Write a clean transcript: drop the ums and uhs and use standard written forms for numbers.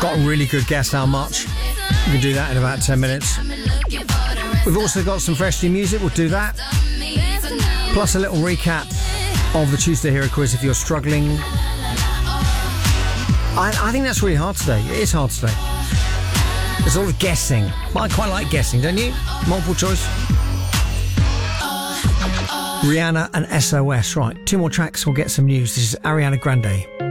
Got a really good guess how much. We can do that in about 10 minutes. We've also got some fresh new music. We'll do that. Plus a little recap of the Tuesday Hero Quiz if you're struggling. I think that's really hard today. It is hard today. There's a lot of guessing. I quite like guessing, don't you? Multiple choice. Rihanna and SOS. Right, 2 more tracks. We'll get some news. This is Ariana Grande.